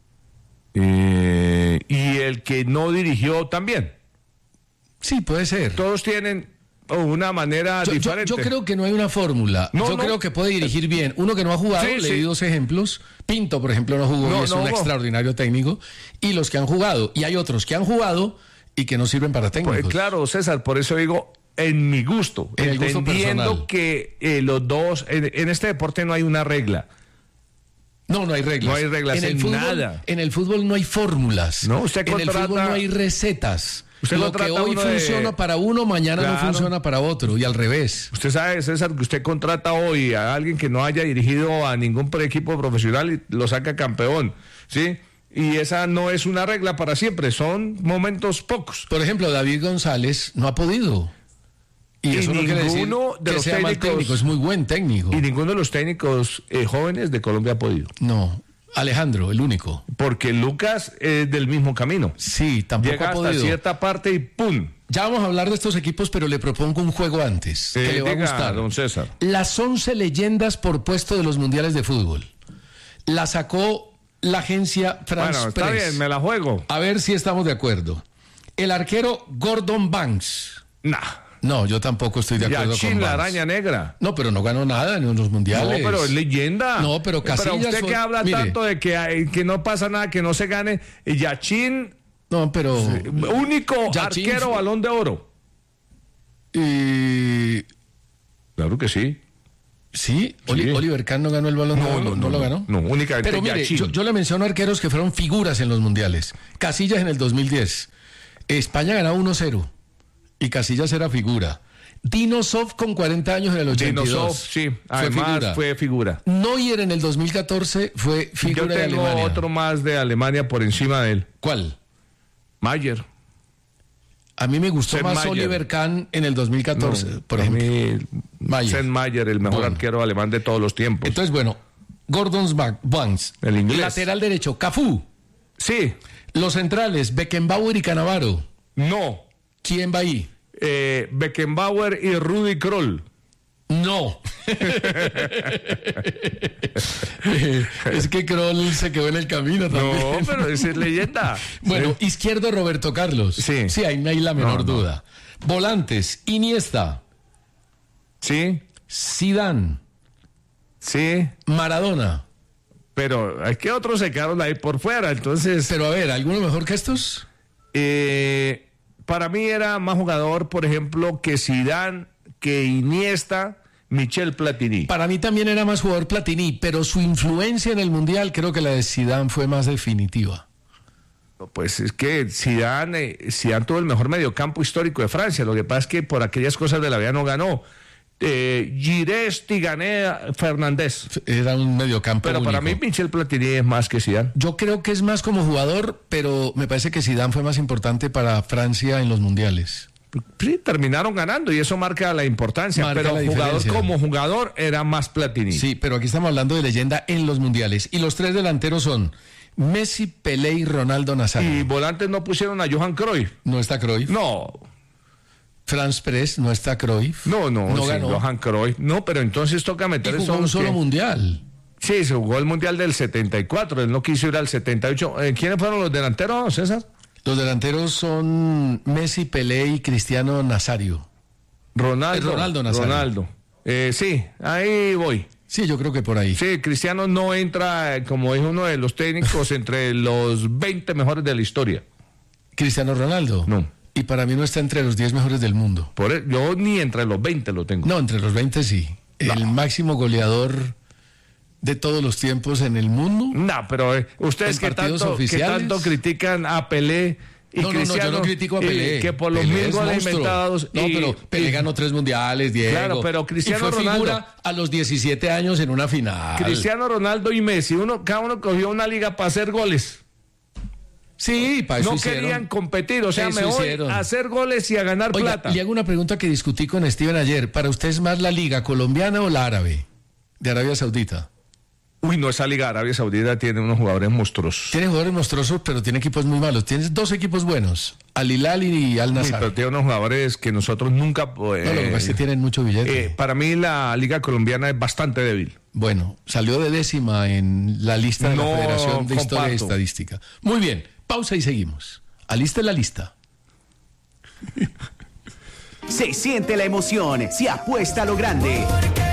Eh, y el que no dirigió también. Sí, puede ser. Todos tienen una manera yo, diferente. Yo, yo creo que no hay una fórmula. No, yo no. creo que puede dirigir bien. Uno que no ha jugado, sí, le sí. di dos ejemplos. Pinto, por ejemplo, no jugó no, y es no un jugó. extraordinario técnico. Y los que han jugado. Y hay otros que han jugado y que no sirven para técnicos. Pues claro, César, por eso digo, en mi gusto. En el gusto entendiendo personal. que eh, los dos, en, en este deporte no hay una regla. No, no hay reglas. No hay reglas en, en el fútbol, nada. En el fútbol no hay fórmulas. No, usted en contrata... el fútbol no hay recetas. Usted Lo que hoy funciona de... para uno, mañana claro. no funciona para otro, y al revés. Usted sabe, César, que usted contrata hoy a alguien que no haya dirigido a ningún equipo profesional y lo saca campeón, ¿sí? Y esa no es una regla para siempre, son momentos pocos. Por ejemplo, David González no ha podido. Y, y eso no quiere decir de que los sea mal técnico, es muy buen técnico. Y ninguno de los técnicos eh, jóvenes de Colombia ha podido. No. Alejandro, el único. Porque Lucas es del mismo camino. Sí, tampoco Llega ha podido. hasta cierta parte y ¡pum! Ya vamos a hablar de estos equipos, pero le propongo un juego antes, eh, que le va diga, a gustar. Don César. Las once leyendas por puesto de los mundiales de fútbol. La sacó la agencia France Bueno, está Press. bien, me la juego. A ver si estamos de acuerdo. El arquero Gordon Banks. Nah. No, yo tampoco estoy de acuerdo Yachin, con Banks. la araña negra. No, pero no ganó nada en los mundiales. No, pero es leyenda. No, pero Casillas... Pero usted fue... que habla Mire, tanto de que, hay, que no pasa nada, que no se gane. Yachin... No, pero... Único Yachin arquero fue... balón de oro. Y... Claro que sí. ¿Sí? sí. Oliver Kahn no ganó el balón no, de oro. No, ¿No, no, no lo no, ganó? No, únicamente Pero mire, Yachin. yo, yo le menciono arqueros que fueron figuras en los mundiales. Casillas en el dos mil diez. España ganó uno cero. Y Casillas era figura. Dinosov con cuarenta años en el ochenta y dos. Dinosov, sí, además fue figura. fue figura. Neuer en el dos mil catorce fue figura de Alemania. Yo tengo otro más de Alemania por encima de él. ¿Cuál? Mayer. A mí me gustó Sven más Mayer. Oliver Kahn en el dos mil catorce, no, por ejemplo. Mayer. Sven Mayer, el mejor bueno. arquero alemán de todos los tiempos. Entonces, bueno, Gordon Banks. El inglés. Lateral derecho, Cafú. Sí. Los centrales, Beckenbauer y Cannavaro. No. ¿Quién va ahí? Eh, Beckenbauer y Rudi Kroll. No. Es que Kroll se quedó en el camino también. No, pero esa es leyenda. Bueno, sí. Izquierdo Roberto Carlos. Sí. Sí, ahí no hay la menor no, no. duda. Volantes, Iniesta. Sí. Zidane. Sí. Maradona. Pero es que otros se quedaron ahí por fuera, entonces... Pero a ver, ¿alguno mejor que estos? Eh... Para mí era más jugador, por ejemplo, que Zidane, que Iniesta, Michel Platini. Para mí también era más jugador Platini, pero su influencia en el Mundial creo que la de Zidane fue más definitiva. Pues es que Zidane, Zidane tuvo el mejor mediocampo histórico de Francia. Lo que pasa es que por aquellas cosas de la vida no ganó. Eh, Girés, Tigané, Fernández. Era un mediocampo Pero único. para mí Michel Platini es más que Zidane. Yo creo que es más como jugador, pero me parece que Zidane fue más importante para Francia en los mundiales. Sí, terminaron ganando y eso marca la importancia. Marca pero la jugador diferencia. como jugador era más Platini. Sí, pero aquí estamos hablando de leyenda en los mundiales. Y los tres delanteros son Messi, Pelé y Ronaldo Nazario. Y volantes no pusieron a Johan Cruyff. No está Cruyff. No. France Press, no está Cruyff. No, no, no sí, ganó. Johan Cruyff. No, pero entonces toca meter y jugó eso un solo que... mundial. Sí, se jugó el mundial del setenta y cuatro, él no quiso ir al setenta y ocho. ¿Quiénes fueron los delanteros, César? Los delanteros son Messi, Pelé y Cristiano Nazario. Ronaldo. Eh, Ronaldo Nazario. Ronaldo. Eh, sí, ahí voy. Sí, yo creo que por ahí. Sí, Cristiano no entra, como dijo uno de los técnicos, entre los veinte mejores de la historia. ¿Cristiano Ronaldo? No. Y para mí no está entre los diez mejores del mundo. Por el, yo ni entre los veinte lo tengo. No, entre los veinte sí. No. El máximo goleador de todos los tiempos en el mundo. No, pero eh, ustedes que tanto, que tanto critican a Pelé y no, Cristiano. No, no, yo no critico a Pelé. Que por los Pelé mil goles inventados. No, y, pero Pelé y, ganó tres mundiales, Diego. Claro, pero Cristiano y fue Ronaldo. Figura a los diecisiete años en una final. Cristiano Ronaldo y Messi, uno, cada uno cogió una liga para hacer goles. Sí, para eso no hicieron. querían competir, o sea, Eso me voy hicieron. a hacer goles y a ganar Oiga, plata. le hago una pregunta que discutí con Steven ayer. ¿Para usted es más la liga colombiana o la árabe? De Arabia Saudita. Uy, no, esa liga Arabia Saudita tiene unos jugadores monstruosos. Tiene jugadores monstruosos, pero tiene equipos muy malos. Tienes dos equipos buenos, Al Hilal y Al Nassr. Sí, pero tiene unos jugadores que nosotros nunca... Eh, no, lo que pasa es que tienen mucho billete. Eh, para mí la liga colombiana es bastante débil. Bueno, salió de décima en la lista de no, la Federación de comparto. Historia y Estadística. Muy bien, pausa y seguimos. Aliste la lista. Se siente la emoción, se apuesta a lo grande.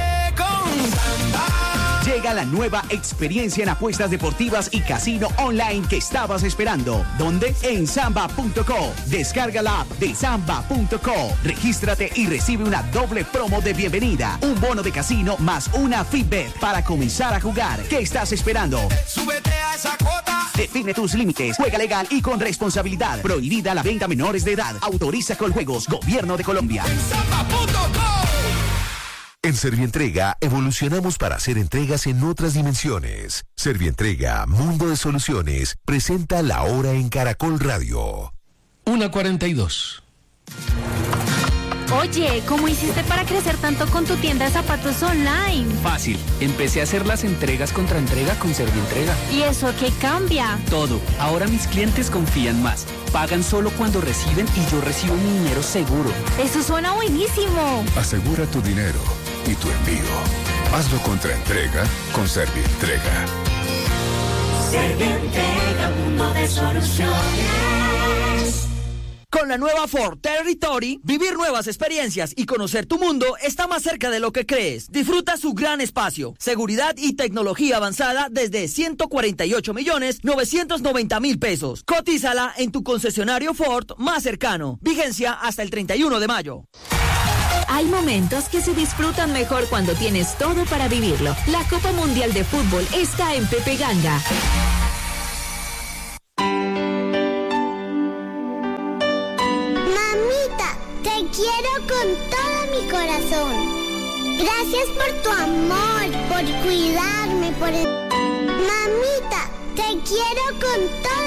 Llega la nueva experiencia en apuestas deportivas y casino online que estabas esperando. ¿Dónde? En Samba punto co. Descarga la app de Samba punto co. Regístrate y recibe una doble promo de bienvenida. Un bono de casino más una Fitbet para comenzar a jugar. ¿Qué estás esperando? ¡Súbete a esa cuota! Define tus límites. Juega legal y con responsabilidad. Prohibida la venta a menores de edad. Autoriza Coljuegos. Gobierno de Colombia. En Samba punto co. En Servientrega evolucionamos para hacer entregas en otras dimensiones. Servientrega, Mundo de Soluciones, presenta La Hora en Caracol Radio. una cuarenta y dos. Oye, ¿cómo hiciste para crecer tanto con tu tienda de zapatos online? Fácil, empecé a hacer las entregas contra entrega con Servientrega. ¿Y eso qué cambia? Todo, ahora mis clientes confían más. Pagan solo cuando reciben y yo recibo mi dinero seguro. Eso suena buenísimo. Asegura tu dinero y tu envío. Hazlo contra entrega con Servientrega. Servientrega, mundo de soluciones. Con la nueva Ford Territory, vivir nuevas experiencias y conocer tu mundo está más cerca de lo que crees. Disfruta su gran espacio, seguridad y tecnología avanzada desde ciento cuarenta y ocho millones novecientos noventa mil pesos. Cotízala en tu concesionario Ford más cercano. Vigencia hasta el treinta y uno de mayo. Hay momentos que se disfrutan mejor cuando tienes todo para vivirlo. La Copa Mundial de Fútbol está en Pepe Ganga. Te quiero con todo mi corazón. Gracias por tu amor, por cuidarme, por... Mamita, te quiero con todo